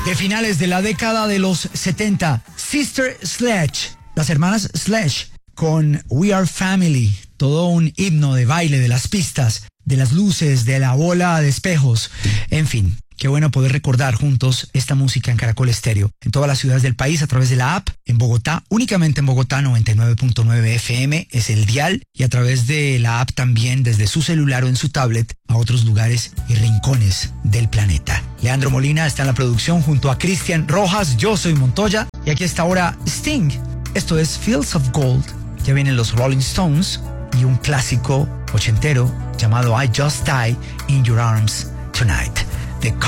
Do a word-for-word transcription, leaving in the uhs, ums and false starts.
de finales de la década de los setenta. Sister Sledge, las hermanas Sledge, con We Are Family. Todo un himno de baile, de las pistas, de las luces, de la bola de espejos. En fin, qué bueno poder recordar juntos esta música en Caracol Estéreo. En todas las ciudades del país a través de la app. En Bogotá, únicamente en Bogotá, noventa y nueve punto nueve F M es el dial. Y a través de la app también desde su celular o en su tablet a otros lugares y rincones del planeta. Leandro Molina está en la producción junto a Cristian Rojas. Yo soy Montoya. Y aquí está ahora Sting. Esto es Fields of Gold. Ya vienen los Rolling Stones y un clásico ochentero llamado I Just Die in Your Arms Tonight.